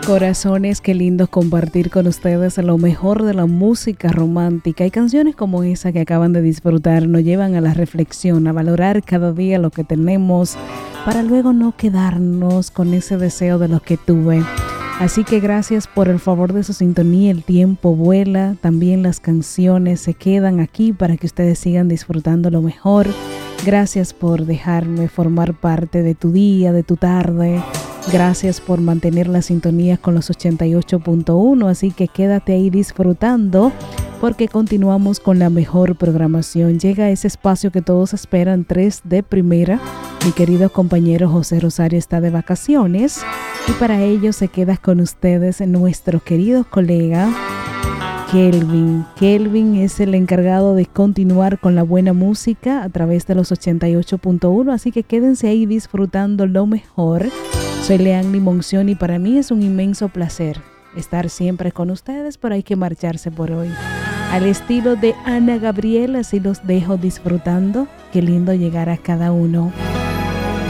Corazones, qué lindo compartir con ustedes lo mejor de la música romántica, y canciones como esa que acaban de disfrutar nos llevan a la reflexión, a valorar cada día lo que tenemos para luego no quedarnos con ese deseo de lo que tuve. Así que gracias por el favor de su sintonía. El tiempo vuela, también las canciones se quedan aquí para que ustedes sigan disfrutando lo mejor. Gracias por dejarme formar parte de tu día, de tu tarde. Gracias por mantener la sintonía con los 88.1, así que quédate ahí disfrutando porque continuamos con la mejor programación. Llega ese espacio que todos esperan, 3 de primera. Mi querido compañero José Rosario está de vacaciones y para ello se queda con ustedes nuestro querido colega Kelvin. Kelvin es el encargado de continuar con la buena música a través de los 88.1, así que quédense ahí disfrutando lo mejor. Soy Leanny Monción y para mí es un inmenso placer estar siempre con ustedes, pero hay que marcharse por hoy. Al estilo de Ana Gabriel, así los dejo disfrutando. Qué lindo llegar a cada uno.